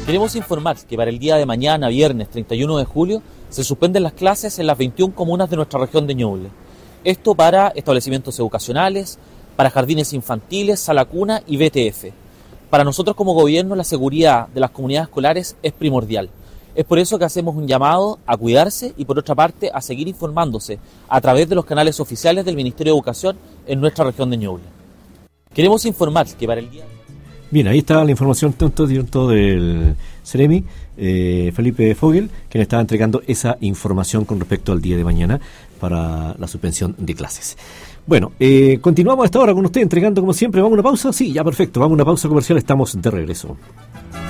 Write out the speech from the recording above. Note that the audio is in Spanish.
Queremos informar que para el día de mañana, viernes 31 de julio, se suspenden las clases en las 21 comunas de nuestra región de Ñuble. Esto para establecimientos educacionales, para jardines infantiles, sala cuna y BTF. Para nosotros como gobierno la seguridad de las comunidades escolares es primordial. Es por eso que hacemos un llamado a cuidarse y por otra parte a seguir informándose a través de los canales oficiales del Ministerio de Educación en nuestra región de Ñuble. Queremos informar que para el día... Bien, ahí está la información tanto del Ceremi, Felipe Fogel, quien estaba entregando esa información con respecto al día de mañana para la suspensión de clases. Bueno, continuamos a esta hora con usted entregando como siempre. ¿Vamos a una pausa? Sí, ya perfecto, vamos a una pausa comercial, estamos de regreso.